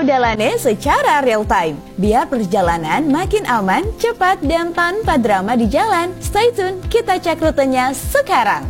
Dalane secara real time. Biar perjalanan makin aman, cepat, dan tanpa drama di jalan. Stay tune, kita cek rutenya sekarang.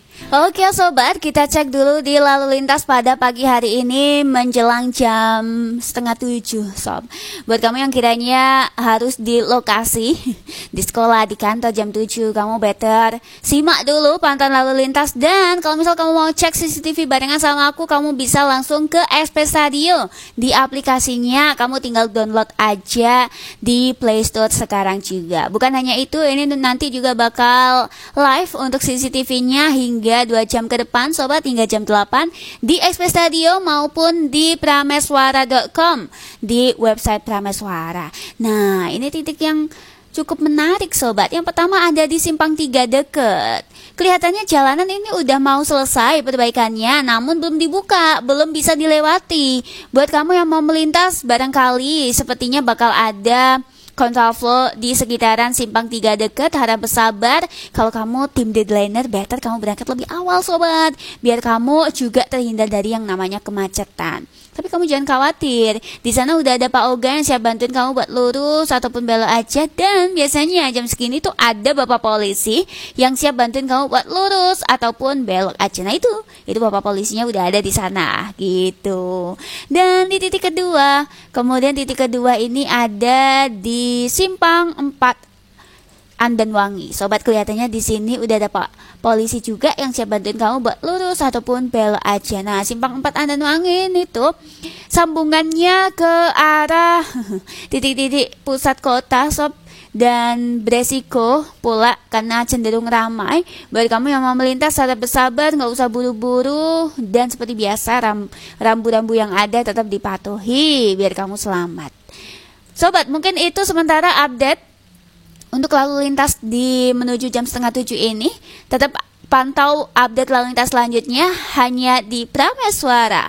Oke sobat, kita cek dulu di lalu lintas pada pagi hari ini menjelang jam 6:30 sob. Buat kamu yang kiranya harus di lokasi, di sekolah, di kantor jam 7, kamu better simak dulu pantauan lalu lintas. Dan kalau misal kamu mau cek CCTV barengan sama aku, kamu bisa langsung ke SP Radio. Di aplikasinya kamu tinggal download aja di Play Store sekarang juga. Bukan hanya itu, ini nanti juga bakal live untuk CCTV-nya hingga 2 jam ke depan sobat, hingga jam 8 di SP Radio maupun di prameswara.com, di website Prameswara. Nah, ini titik yang cukup menarik sobat. Yang pertama ada di Simpang 3 deket. Kelihatannya jalanan ini udah mau selesai perbaikannya, namun belum dibuka, belum bisa dilewati. Buat kamu yang mau melintas, barangkali sepertinya bakal ada kontraflow di sekitaran Simpang 3 deket. Harap bersabar. Kalau kamu tim deadliner, better kamu berangkat lebih awal sobat, biar kamu juga terhindar dari yang namanya kemacetan. Tapi kamu jangan khawatir, di sana udah ada Pak Oga yang siap bantuin kamu buat lurus ataupun belok aja. Dan biasanya jam segini tuh ada Bapak Polisi yang siap bantuin kamu buat lurus ataupun belok aja. Nah itu Bapak Polisinya udah ada di sana gitu. Dan di titik kedua, kemudian titik kedua ini ada di Simpang 4 Andanwangi. Sobat, kelihatannya di sini udah ada Pak Polisi juga yang siap bantuin kamu buat lurus ataupun belok aja. Nah, Simpang 4 Andanwangi ini tuh sambungannya ke arah titik-titik pusat kota sob, dan beresiko pula karena cenderung ramai. Buat kamu yang mau melintas, harap bersabar, nggak usah buru-buru, dan seperti biasa rambu-rambu yang ada tetap dipatuhi biar kamu selamat. Sobat, mungkin itu sementara update untuk lalu lintas di menuju jam 6:30 ini. Tetap pantau update lalu lintas selanjutnya hanya di Prameswara.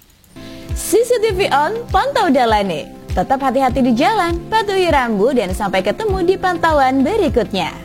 CCTV on, pantau Dalane. Tetap hati-hati di jalan, patuhi rambu, dan sampai ketemu di pantauan berikutnya.